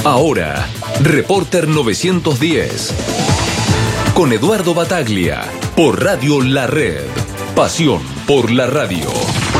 Ahora, Reporter 910. Con Eduardo Bataglia, por Radio La Red. Pasión por la radio.